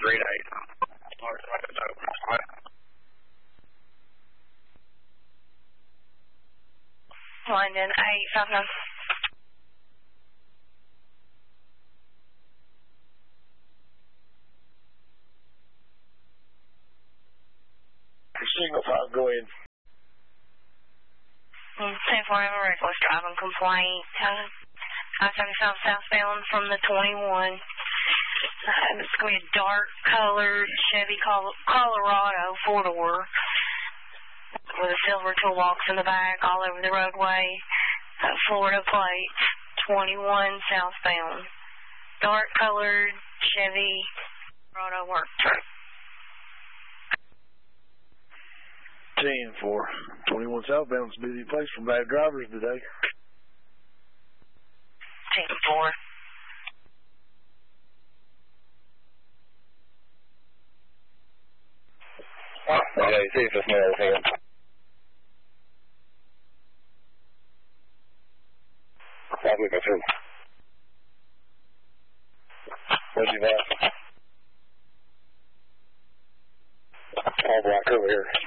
London 859. Signal 5, go in. 10-4, have a reckless driving complaint. I-75 southbound from the 21. It's going to be a dark-colored Chevy Colorado 4-door with a silver toolbox in the back, all over the roadway. Florida plates, 21 southbound. Dark-colored Chevy Colorado work truck. 10-4, 21 southbound is a busy place for bad drivers today. 10-4. Okay, see if it's near here. I'm looking through. What'd you have? All black over here.